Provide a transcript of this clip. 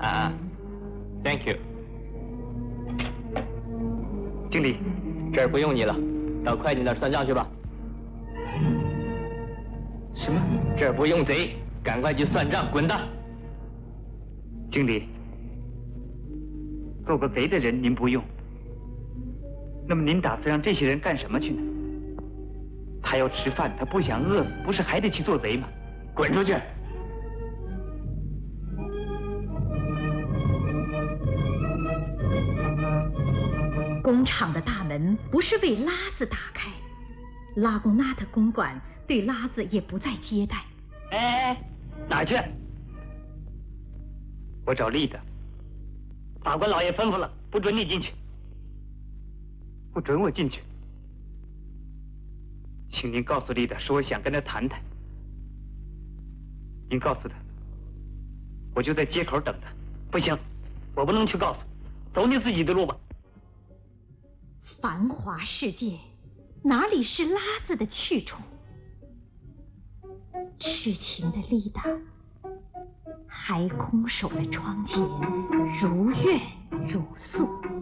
啊 ，Thank you。 经理， 这儿不用你了，到会计那儿算账去吧。 什么？ 这儿不用贼，赶快去算账，滚蛋！ 经理，做个贼的人您不用，那么您打算让这些人干什么去呢？他要吃饭，他不想饿死，不是还得去做贼吗？ 滚出去！ 工厂的大门不是为拉子打开，拉贡纳特公馆对拉子也不再接待。 哎，哪儿去？ 我找丽的。 法官老爷吩咐了，不准你进去。 不准我进去，请您告诉丽的，说我想跟她谈谈。您告诉她，我就在街口等她。 不行，我不能去告诉，走你自己的路吧。 繁华世界，哪里是拉子的去处？痴情的丽达还空守在窗前，如怨如诉。